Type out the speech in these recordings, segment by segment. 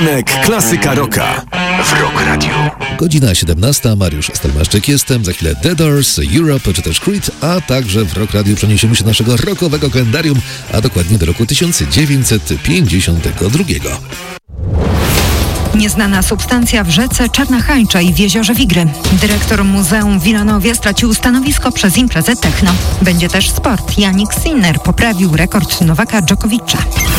Przystanek Klasyka Rocka w Rock Radio. Godzina 17, Mariusz Stelmaszczyk jestem, za chwilę The Doors, Europe czy też Creed, a także w Rock Radio przeniesiemy się do naszego rockowego kalendarium, a dokładnie do roku 1952. Nieznana substancja w rzece Czarna Hańcza i w jeziorze Wigry. Dyrektor Muzeum w Wilanowie stracił stanowisko przez imprezę techno. Będzie też sport. Jannik Sinner poprawił rekord Nowaka Dżokowicza.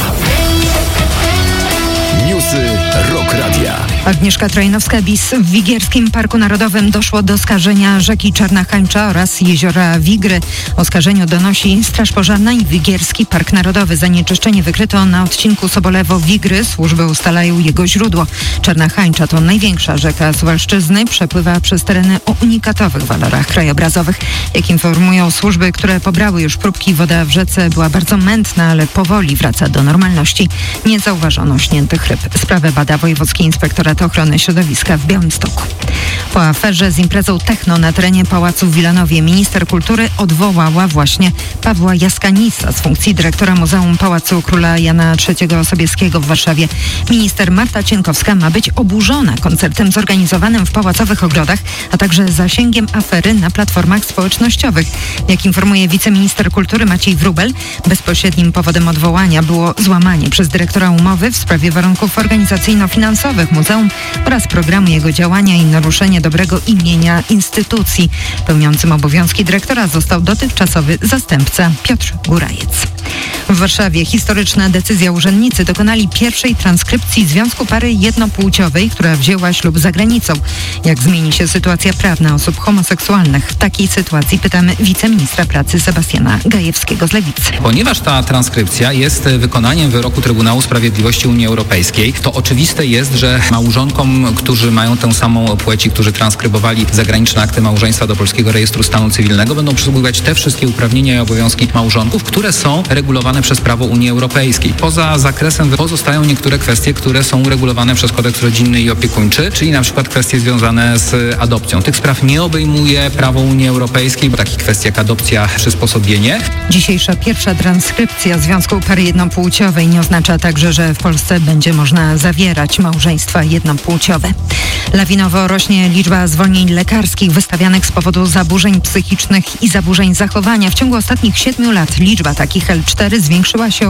Newsy Rock Radia. Agnieszka Trojnowska-Bis. W Wigierskim Parku Narodowym doszło do skażenia rzeki Czarna Hańcza oraz jeziora Wigry. O skażeniu donosi Straż Pożarna i Wigierski Park Narodowy. Zanieczyszczenie wykryto na odcinku Sobolewo-Wigry. Służby ustalają jego źródło. Czarna Hańcza to największa rzeka Suwalszczyzny. Przepływa przez tereny o unikatowych walorach krajobrazowych. Jak informują służby, które pobrały już próbki, woda w rzece była bardzo mętna, ale powoli wraca do normalności. Nie zauważono śniętych ryb. Sprawę bada Wojewódzki Inspektorat Ochrony Środowiska w Białymstoku. Po aferze z imprezą techno na terenie Pałacu w Wilanowie minister kultury odwołała właśnie Pawła Jaskanisa z funkcji dyrektora Muzeum Pałacu Króla Jana III Sobieskiego w Warszawie. Minister Marta Cienkowska ma być oburzona koncertem zorganizowanym w pałacowych ogrodach, a także zasięgiem afery na platformach społecznościowych. Jak informuje wiceminister kultury Maciej Wróbel, bezpośrednim powodem odwołania było złamanie przez dyrektora umowy w sprawie warunków organizacyjno-finansowych muzeum oraz programu jego działania i naruszenie dobrego imienia instytucji. Pełniącym obowiązki dyrektora został dotychczasowy zastępca Piotr Górajec. W Warszawie historyczna decyzja. Urzędnicy dokonali pierwszej transkrypcji związku pary jednopłciowej, która wzięła ślub za granicą. Jak zmieni się sytuacja prawna osób homoseksualnych? W takiej sytuacji pytamy wiceministra pracy Sebastiana Gajewskiego z Lewicy. Ponieważ ta transkrypcja jest wykonaniem wyroku Trybunału Sprawiedliwości Unii Europejskiej, to oczywiste jest, że małżonkom, którzy mają tę samą płeć i którzy transkrybowali zagraniczne akty małżeństwa do Polskiego Rejestru Stanu Cywilnego, będą przysługiwać te wszystkie uprawnienia i obowiązki małżonków, które są regulowane przez prawo Unii Europejskiej. Poza zakresem pozostają niektóre kwestie, które są uregulowane przez kodeks rodzinny i opiekuńczy, czyli na przykład kwestie związane z adopcją. Tych spraw nie obejmuje prawo Unii Europejskiej, bo takich kwestii jak adopcja, przysposobienie. Dzisiejsza pierwsza transkrypcja związku pary jednopłciowej nie oznacza także, że w Polsce będzie można zawierać małżeństwa jednopłciowe. Lawinowo rośnie liczba zwolnień lekarskich wystawianych z powodu zaburzeń psychicznych i zaburzeń zachowania. W ciągu ostatnich 7 lat liczba takich L4 zwiększyła się o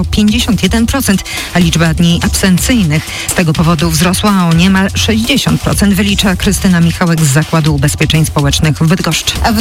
51%, a liczba dni absencyjnych z tego powodu wzrosła o niemal 60%, wylicza Krystyna Michałek z Zakładu Ubezpieczeń Społecznych w Bydgoszczy. W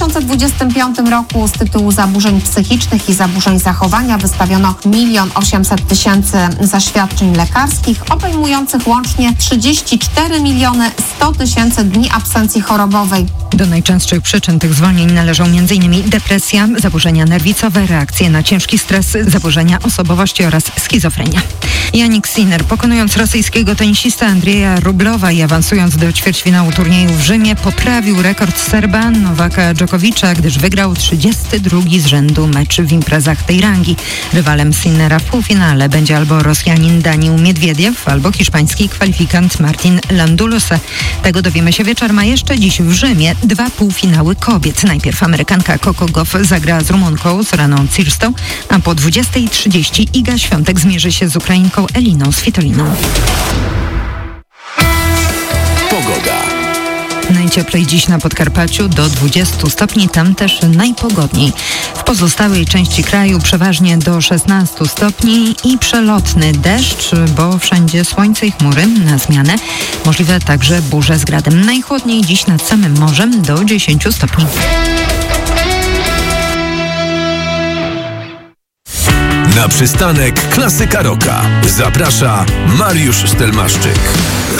2025 roku z tytułu zaburzeń psychicznych i zaburzeń zachowania wystawiono 1 800 000 zaświadczeń lekarskich, obejmujących łącznie 34 100 000 dni absencji chorobowej. Do najczęstszych przyczyn tych zwolnień należą m.in. depresja, zaburzenia nerwicowe, reakcje na ciężki stres, zaburzenia osobowości oraz schizofrenia. Jannik Sinner, pokonując rosyjskiego tenisista Andrzeja Rublowa i awansując do ćwierćfinału turnieju w Rzymie, poprawił rekord Serba Nowaka Dżokowicza, gdyż wygrał 32 z rzędu mecz w imprezach tej rangi. Rywalem Sinnera w półfinale będzie albo Rosjanin Daniil Miedwiediew, albo hiszpański kwalifikant Martin Landulosa. Tego dowiemy się wieczorem, a jeszcze dziś w Rzymie 2 półfinały kobiet. Najpierw Amerykanka Coco Gauff zagra z Rumunką Soraną Cirstą, a po 20:30 Iga Świątek zmierzy się z Ukrainką Eliną Svitoliną. Pogoda. Najcieplej dziś na Podkarpaciu do 20 stopni, tam też najpogodniej. W pozostałej części kraju przeważnie do 16 stopni i przelotny deszcz, bo wszędzie słońce i chmury na zmianę. Możliwe także burze z gradem. Najchłodniej dziś nad samym morzem do 10 stopni. Na przystanek Klasyka Rocka zaprasza Mariusz Stelmaszczyk.